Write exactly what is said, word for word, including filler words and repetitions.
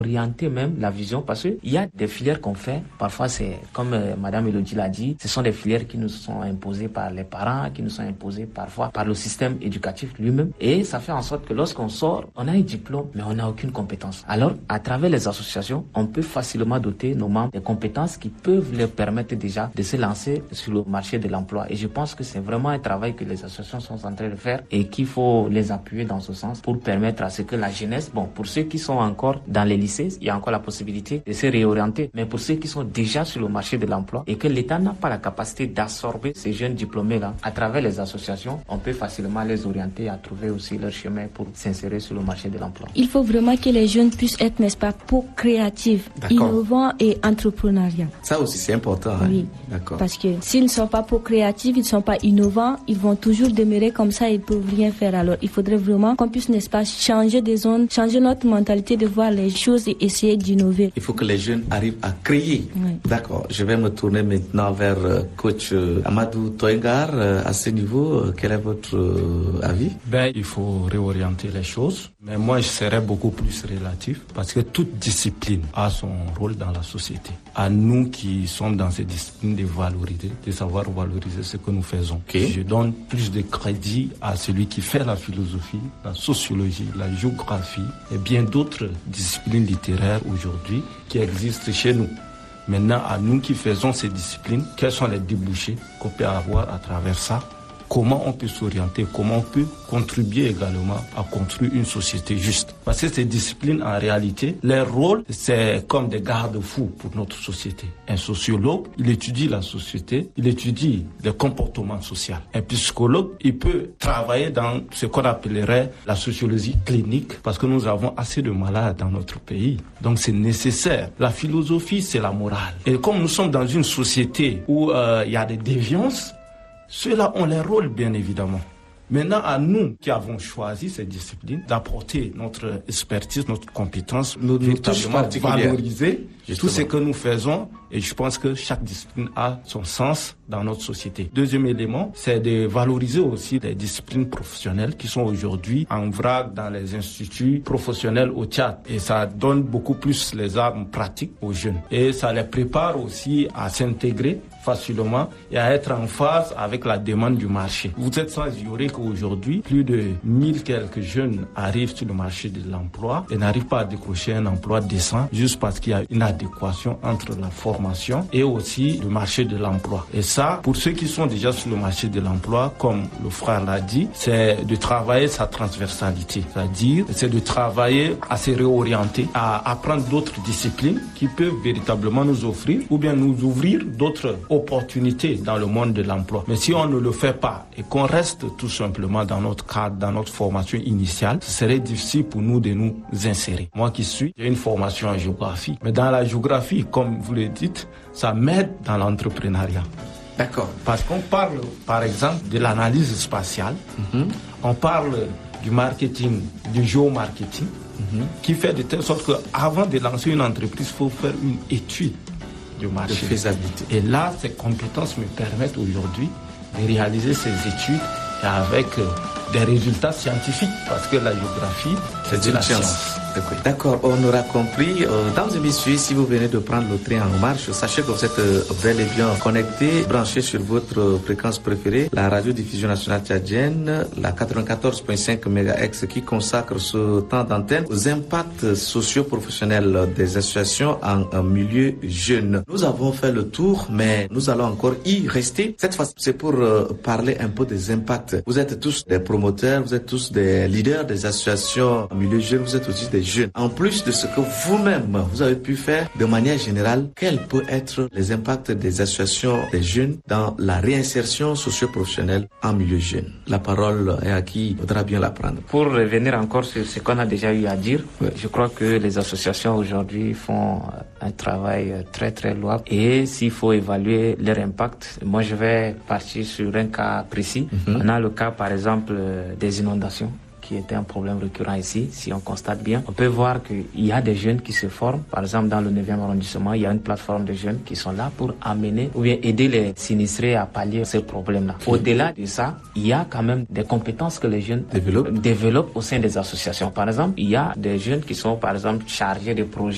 orienter même la vision, parce qu'il y a des filières qu'on fait, parfois c'est, comme euh, Madame Elodie l'a dit, ce sont des filières qui nous sont imposées par les parents, qui nous sont imposées parfois par le système éducatif lui-même, et ça fait en sorte que lorsqu'on sort, on a un diplôme, mais on n'a aucune compétence. Alors, à travers les associations, on peut facilement doter nos membres des compétences qui peuvent leur permettre déjà de se lancer sur le marché de l'emploi. Et je pense que c'est vraiment un travail que les associations sont en train de faire et qu'il faut les appuyer dans ce sens pour permettre à ce que la jeunesse, bon, pour ceux qui sont encore dans les lycées, il y a encore la possibilité de se réorienter, mais pour ceux qui sont déjà sur le marché de l'emploi et que l'État n'a pas la capacité d'absorber ces jeunes diplômés-là, à travers les associations, on peut facilement les orienter à trouver aussi leur chemin pour s'insérer sur le marché de l'emploi. Il faut vraiment que les jeunes puissent être, n'est-ce pas, pro-créatifs, innovants et entrepreneuriaux. Ça aussi, c'est important. Hein? Oui. D'accord. Parce que s'ils ne sont pas pro-créatifs, ils ne sont pas innovants, ils vont toujours demeurer comme ça, ils ne peuvent rien faire. Alors, il faudrait vraiment qu'on puisse, n'est-ce pas, changer des zones, changer notre mentalité de voir les choses et essayer d'innover. Il faut que les jeunes arrivent à créer. Oui. D'accord. Je vais me tourner maintenant vers euh, coach euh, Amadou Toyengar. Euh, à ce niveau, euh, quel est votre euh, avis? Ben, il faut réorienter les choses. Mais moi, je serais beaucoup plus relatif parce que toute discipline a son rôle dans la société. À nous qui sommes dans ces disciplines de valoriser, de savoir valoriser ce que nous faisons. Okay. Je donne plus de crédit à celui qui fait la philosophie, la sociologie, la géographie et bien d'autres disciplines littéraires aujourd'hui qui existent chez nous. Maintenant, à nous qui faisons ces disciplines, quels sont les débouchés qu'on peut avoir à travers ça? Comment on peut s'orienter, comment on peut contribuer également à construire une société juste. Parce que ces disciplines, en réalité, leur rôle, c'est comme des garde-fous pour notre société. Un sociologue, il étudie la société, il étudie le comportement social. Un psychologue, il peut travailler dans ce qu'on appellerait la sociologie clinique, parce que nous avons assez de malades dans notre pays. Donc c'est nécessaire. La philosophie, c'est la morale. Et comme nous sommes dans une société où euh, il y a des déviances, ceux-là ont leur rôle, bien évidemment. Maintenant, à nous qui avons choisi cette discipline, d'apporter notre expertise, notre compétence, nous, véritablement valoriser Justement. tout ce que nous faisons. Et je pense que chaque discipline a son sens dans notre société. Deuxième élément, c'est de valoriser aussi les disciplines professionnelles qui sont aujourd'hui en vrac dans les instituts professionnels au Tchad. Et ça donne beaucoup plus les armes pratiques aux jeunes. Et ça les prépare aussi à s'intégrer facilement et à être en phase avec la demande du marché. Vous êtes sans ignorer qu'aujourd'hui, plus de mille quelques jeunes arrivent sur le marché de l'emploi et n'arrivent pas à décrocher un emploi décent juste parce qu'il y a une adéquation entre la formation et aussi le marché de l'emploi. Et ça, pour ceux qui sont déjà sur le marché de l'emploi, comme le frère l'a dit, c'est de travailler sa transversalité. C'est-à-dire, c'est de travailler à se réorienter, à apprendre d'autres disciplines qui peuvent véritablement nous offrir ou bien nous ouvrir d'autres opportunités dans le monde de l'emploi. Mais si on ne le fait pas et qu'on reste tout simplement dans notre cadre, dans notre formation initiale, ce serait difficile pour nous de nous insérer. Moi qui suis, j'ai une formation en géographie. Mais dans la géographie, comme vous le dites, ça m'aide dans l'entrepreneuriat. D'accord. Parce qu'on parle, par exemple, de l'analyse spatiale, mm-hmm. on parle du marketing, du géomarketing, mm-hmm. qui fait de telle sorte qu'avant de lancer une entreprise, il faut faire une étude du marché. De faisabilité. Et là, ces compétences me permettent aujourd'hui de réaliser ces études avec euh, des résultats scientifiques, parce que la géographie, c'est de la science. D'accord, on aura compris. Euh, Mesdames et messieurs, si vous venez de prendre le train en marche, sachez que vous êtes euh, bel et bien connectés, branchés sur votre euh, fréquence préférée, la radiodiffusion nationale tchadienne, la quatre-vingt-quatorze virgule cinq mégahertz, qui consacre ce temps d'antenne aux impacts socio-professionnels des associations en, en milieu jeune. Nous avons fait le tour, mais nous allons encore y rester. Cette fois, c'est pour euh, parler un peu des impacts. Vous êtes tous des promoteurs, vous êtes tous des leaders des associations en milieu jeune, vous êtes aussi des jeunes. En plus de ce que vous-même, vous avez pu faire de manière générale, quels peuvent être les impacts des associations des jeunes dans la réinsertion socio-professionnelle en milieu jeune? La parole est à qui voudra bien la prendre. Pour revenir encore sur ce qu'on a déjà eu à dire, oui. Je crois que les associations aujourd'hui font un travail très très louable, et s'il faut évaluer leur impact, moi je vais partir sur un cas précis. Mm-hmm. On a le cas par exemple des inondations, qui était un problème récurrent ici. Si on constate bien, on peut voir qu'il y a des jeunes qui se forment. Par exemple, dans le neuvième arrondissement, il y a une plateforme de jeunes qui sont là pour amener ou bien aider les sinistrés à pallier ces problèmes-là. Au-delà de ça, il y a quand même des compétences que les jeunes développent. développent au sein des associations. Par exemple, il y a des jeunes qui sont, par exemple, chargés de projets